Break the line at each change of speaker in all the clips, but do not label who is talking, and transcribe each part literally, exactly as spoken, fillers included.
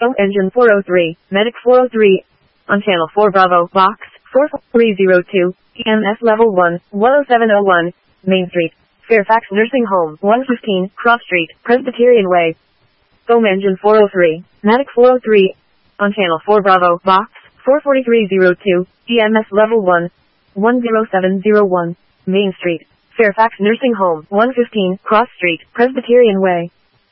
Phone engine four oh three, medic four oh three, on channel four Bravo, box four three oh two, E M S level one, one oh seven oh one, Main Street, Fairfax Nursing Home, one fifteen, Cross Street, Presbyterian Way. Phone engine four oh three, medic four oh three, on channel four Bravo, box four three oh two, E M S level one, one oh seven oh one, Main Street, Fairfax Nursing Home, one fifteen, Cross Street, Presbyterian Way.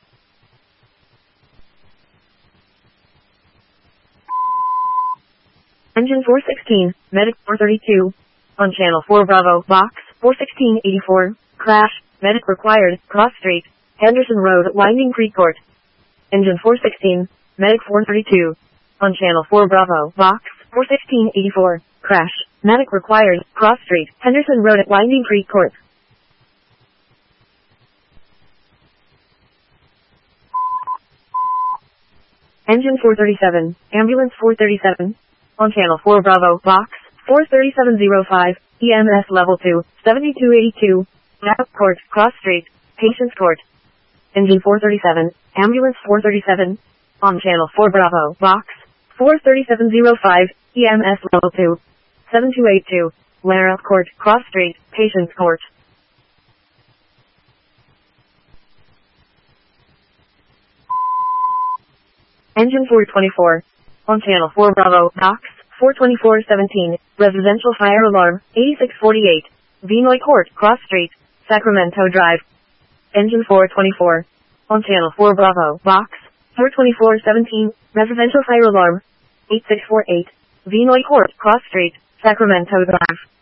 Engine four sixteen, medic four thirty-two, on channel four Bravo, box four sixteen eighty-four, crash, medic required, Cross Street, Henderson Road, Winding Creek Court. Engine four sixteen, medic four thirty-two, on channel four Bravo, box four sixteen eighty-four, crash, medic required, Cross Street, Henderson Road at Winding Creek Court. Engine four thirty-seven, ambulance four thirty-seven, on channel four Bravo, box four thirty-seven oh five, E M S level two, seventy-two eighty-two, Napa Court, Cross Street, Patients Court. Engine four thirty-seven, ambulance four thirty-seven, on channel four Bravo, box four thirty-seven oh five, E M S level two, seventy-two eighty-two, Lara Court, Cross Street, Patients Court. Engine four twenty-four, on channel four Bravo, box four twenty-four seventeen, residential fire alarm, eighty-six forty-eight, Vinoy Court, Cross Street, Sacramento Drive. Engine four twenty-four, on channel four Bravo, box four twenty-four seventeen, residential fire alarm, eighty-six forty-eight, Vinoy Court, Cross Street, Sacramento Drive.